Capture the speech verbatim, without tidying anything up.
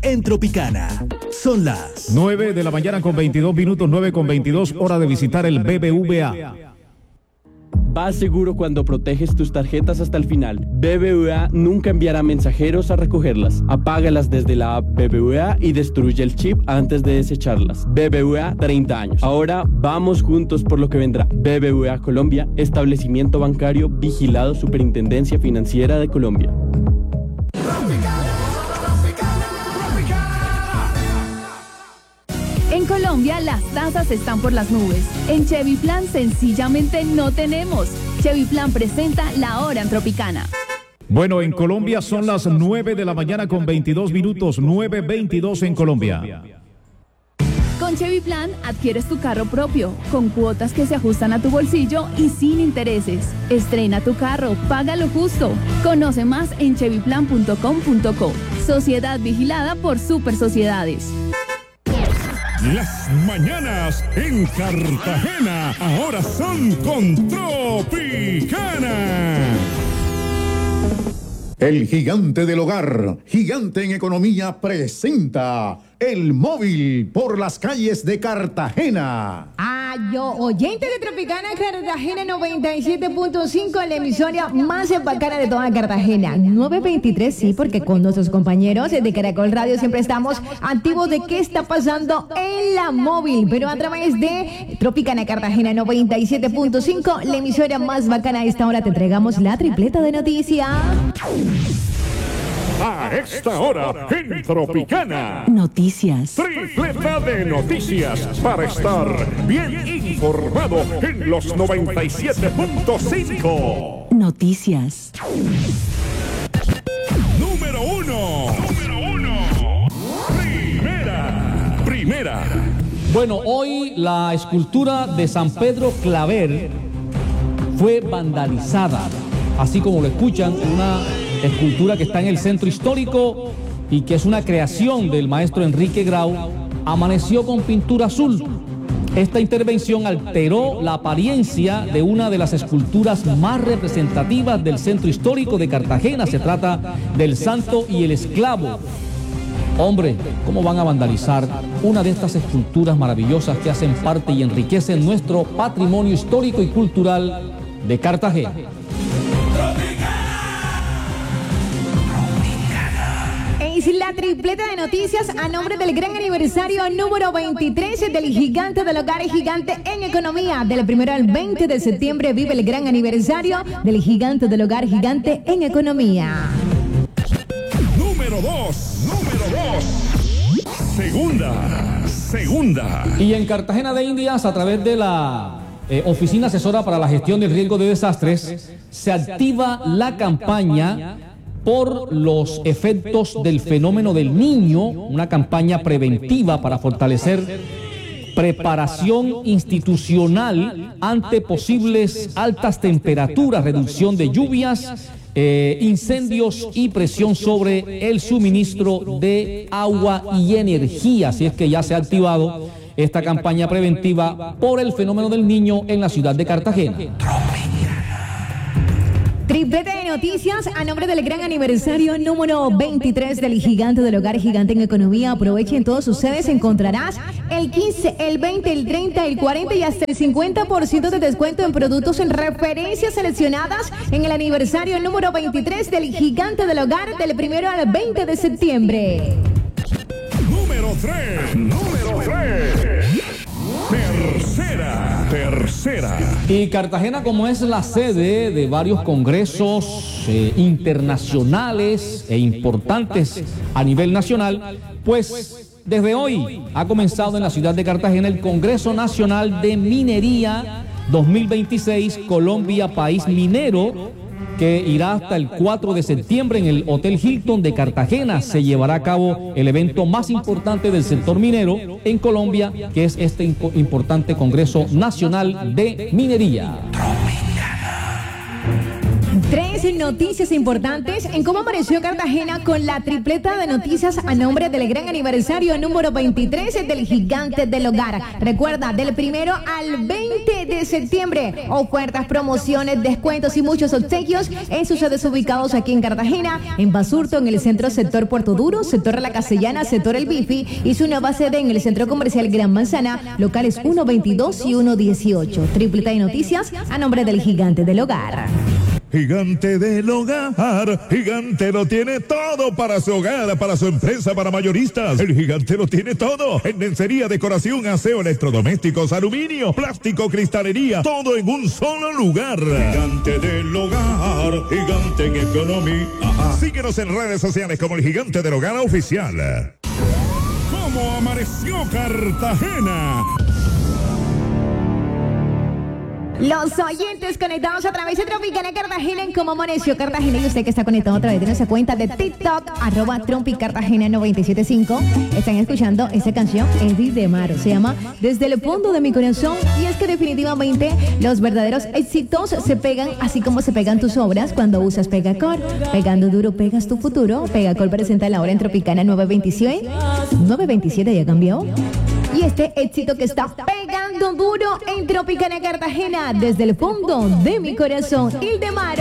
en Tropicana. Son las nueve de la mañana con veintidós minutos, nueve con veintidós, hora de visitar el B B V A. Vas seguro cuando proteges tus tarjetas hasta el final. B B V A nunca enviará mensajeros a recogerlas. Apágalas desde la app B B V A y destruye el chip antes de desecharlas. B B V A, treinta años. Ahora vamos juntos por lo que vendrá. B B V A Colombia, establecimiento bancario vigilado Superintendencia Financiera de Colombia. En Colombia las tasas están por las nubes. En Chevy Plan sencillamente no tenemos. Chevy Plan presenta La Hora en Tropicana. Bueno, en Colombia son las nueve de la mañana con veintidós minutos, nueve veintidós en Colombia. Con Chevy Plan adquieres tu carro propio, con cuotas que se ajustan a tu bolsillo y sin intereses. Estrena tu carro, paga lo justo. Conoce más en chevy plan punto com punto co. Sociedad vigilada por Super Sociedades. Las mañanas en Cartagena ahora son con Tropicana. El gigante del hogar, gigante en economía, presenta El Móvil por las calles de Cartagena. Ah, yo, oyente de Tropicana Cartagena noventa y siete punto cinco, la emisora más bacana de toda Cartagena. nueve veintitrés, sí, porque con nuestros compañeros de Caracol Radio siempre estamos activos de qué está pasando en la móvil, pero a través de Tropicana Cartagena noventa y siete punto cinco, la emisora más bacana. A esta hora te entregamos la tripleta de noticias. A esta hora en Tropicana. Noticias. Tripleta de noticias para estar bien informado en los noventa y siete punto cinco. Noticias. Número uno. Número uno. Primera. Primera. Bueno, hoy la escultura de San Pedro Claver fue vandalizada. Así como lo escuchan, una escultura que está en el centro histórico y que es una creación del maestro Enrique Grau, amaneció con pintura azul. Esta intervención alteró la apariencia de una de las esculturas más representativas del centro histórico de Cartagena. Se trata del Santo y el Esclavo. Hombre, ¿cómo van a vandalizar una de estas esculturas maravillosas que hacen parte y enriquecen nuestro patrimonio histórico y cultural de Cartagena? Es la tripleta de noticias a nombre del gran aniversario número veintitrés del gigante del hogar, gigante en economía. Del primero al veinte de septiembre vive el gran aniversario del gigante del hogar, gigante en economía. Número dos, número dos. Segunda, segunda. Y en Cartagena de Indias, a través de la eh, Oficina Asesora para la Gestión del Riesgo de Desastres, se activa la campaña por los efectos del fenómeno del Niño, una campaña preventiva para fortalecer preparación institucional ante posibles altas temperaturas, reducción de lluvias, eh, incendios y presión sobre el suministro de agua y energía. Así es que ya se ha activado esta campaña preventiva por el fenómeno del Niño en la ciudad de Cartagena. Triplete de noticias a nombre del gran aniversario número veintitrés del gigante del hogar, gigante en economía. Aprovechen todos sus sedes, encontrarás el quince, el veinte, el treinta, el cuarenta y hasta el cincuenta por ciento de descuento en productos en referencias seleccionadas en el aniversario número veintitrés del gigante del hogar, del primero al veinte de septiembre. Número tres, número tres. Tercera, tercera. Y Cartagena, como es la sede de varios congresos eh, internacionales e importantes a nivel nacional, pues desde hoy ha comenzado en la ciudad de Cartagena el Congreso Nacional de Minería dos mil veintiséis, Colombia, país minero, que irá hasta el cuatro de septiembre en el Hotel Hilton de Cartagena. Se llevará a cabo el evento más importante del sector minero en Colombia, que es este impo- importante Congreso Nacional de Minería. Tres noticias importantes en cómo amaneció Cartagena con la tripleta de noticias a nombre del gran aniversario número veintitrés del Gigante del Hogar. Recuerda, del primero al veinte de septiembre, ofertas, promociones, descuentos y muchos obsequios en sus sedes ubicados aquí en Cartagena, en Basurto, en el centro sector Puerto Duro, sector La Castellana, sector El Bifi y su nueva sede en el centro comercial Gran Manzana, locales uno veintidós y uno dieciocho. Tripleta de noticias a nombre del Gigante del Hogar. Gigante del Hogar, Gigante lo tiene todo para su hogar, para su empresa, para mayoristas. El Gigante lo tiene todo. En lencería, decoración, aseo, electrodomésticos, aluminio, plástico, cristalería, todo en un solo lugar. Gigante del Hogar, Gigante en economía. Síguenos en redes sociales como el Gigante del Hogar Oficial. ¿Cómo amaneció Cartagena? Los oyentes conectados a través de Tropicana Cartagena en Cómo Amaneció Cartagena, y usted que está conectado a través de nuestra cuenta de TikTok, arroba Tropicartagena noventa y siete punto cinco, están escuchando esta canción, Eddie de Maro, se llama Desde el Fondo de Mi Corazón, y es que definitivamente los verdaderos éxitos se pegan así como se pegan tus obras cuando usas Pegacor. Pegando duro pegas tu futuro. Pegacor presenta la hora en Tropicana nueve veintisiete. nueve veintisiete ya cambió. Y este éxito que está pegando duro en Tropicana Cartagena, Desde el Fondo de Mi Corazón, Ildemaro.